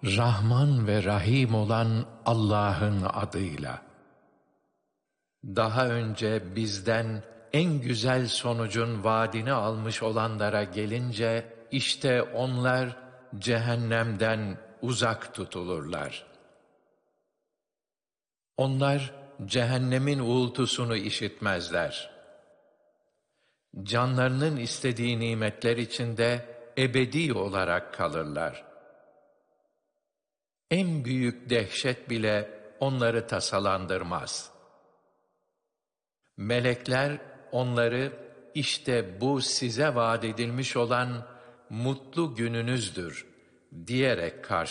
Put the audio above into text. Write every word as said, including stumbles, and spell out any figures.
Rahman ve Rahim olan Allah'ın adıyla. Daha önce bizden en güzel sonucun vaadini almış olanlara gelince, işte onlar cehennemden uzak tutulurlar. Onlar cehennemin uğultusunu işitmezler. Canlarının istediği nimetler içinde ebedi olarak kalırlar. En büyük dehşet bile onları tasalandırmaz. Melekler onları işte bu size vaat edilmiş olan mutlu gününüzdür diyerek karşılarlar.